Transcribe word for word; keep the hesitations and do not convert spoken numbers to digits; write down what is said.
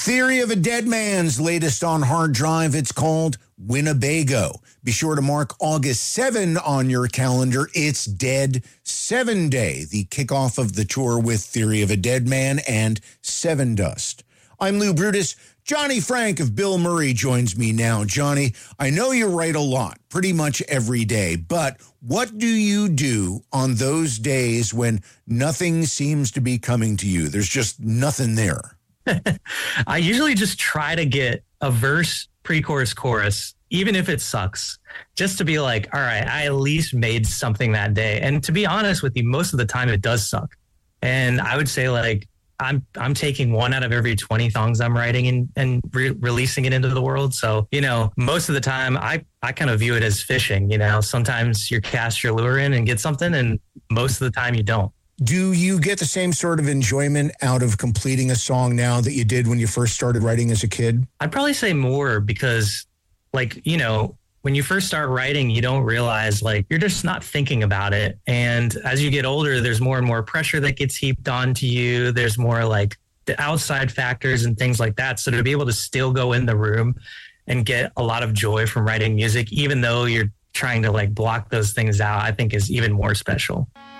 Theory of a Dead Man's latest on hard drive. It's called Winnebago. Be sure to mark August seventh on your calendar. It's Dead Seven Day, the kickoff of the tour with Theory of a Dead Man and Seven Dust. I'm Lou Brutus. Johnny Frank of Bill Murray joins me now. Johnny, I know you write a lot, pretty much every day, but what do you do on those days when nothing seems to be coming to you? There's just nothing there. I usually just try to get a verse, pre-chorus, chorus, even if it sucks, just to be like, all right, I at least made something that day. And to be honest with you, most of the time it does suck. And I would say like, I'm I'm taking one out of every twenty songs I'm writing and, and re- releasing it into the world. So, you know, most of the time I, I kind of view it as fishing. You know, sometimes you cast your lure in and get something, and most of the time you don't. Do you get the same sort of enjoyment out of completing a song now that you did when you first started writing as a kid? I'd probably say more because, like, you know, when you first start writing, you don't realize, like, you're just not thinking about it. And as you get older, there's more and more pressure that gets heaped onto you. There's more like the outside factors and things like that. So to be able to still go in the room and get a lot of joy from writing music, even though you're trying to like block those things out, I think is even more special.